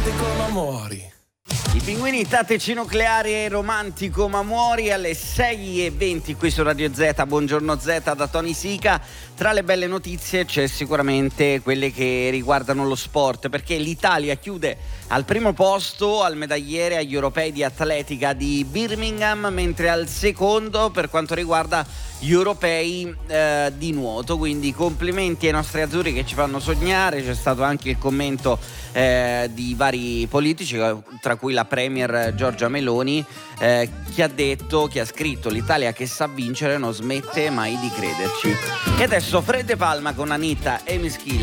romantico ma muori. I pinguini tattici nucleari e romantico ma muori alle 6:20 qui su Radio Z. Buongiorno Z da Tony Sica. Tra le belle notizie c'è sicuramente quelle che riguardano lo sport, perché l'Italia chiude al primo posto al medagliere agli europei di atletica di Birmingham, mentre al secondo per quanto riguarda gli europei di nuoto. Quindi complimenti ai nostri azzurri che ci fanno sognare. C'è stato anche il commento di vari politici, tra cui la premier Giorgia Meloni, che ha scritto: l'Italia che sa vincere non smette mai di crederci. E adesso Fred De Palma con Anita e Mischilla.